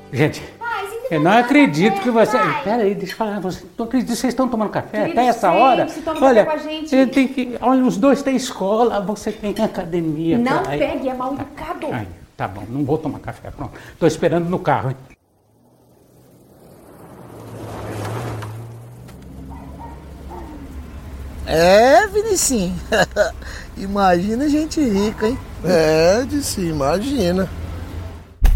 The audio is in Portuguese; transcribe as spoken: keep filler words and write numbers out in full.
Gente, Pai, você eu tá não tomando acredito café, que você... pai? Pera aí, deixa eu falar. Você não acredito que vocês estão tomando café Querido, até essa sempre hora? se toma Olha, café com a gente. eu tenho que... Olha, os dois têm escola, você tem academia. Não Aí- pegue, é mal educado. Ai, tá bom, não vou tomar café, pronto. Tô esperando no carro, hein? É, Vinicinho. Imagina gente rica, hein? É, disse, imagina.